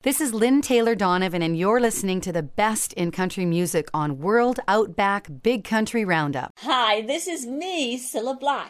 This is Lynn Taylor Donovan, and you're listening to the best in country music on World Outback Big Country Roundup. Hi, this is me, Cilla Black.